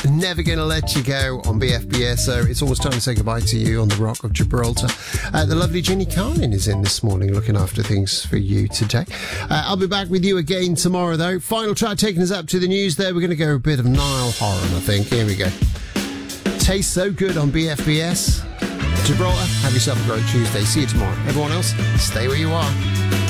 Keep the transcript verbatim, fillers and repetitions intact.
Never Gonna Let You Go on B F B S. So it's almost time to say goodbye to you on the Rock of Gibraltar. Uh, the lovely Ginny Carlin is in this morning looking after things for you today. Uh, I'll be back with you again tomorrow, though. Final track taking us up to the news there. We're going to go a bit of Niall Horan, I think. Here we go. Tastes So Good on B F B S. Gibraltar, have yourself a great Tuesday. See you tomorrow. Everyone else, stay where you are.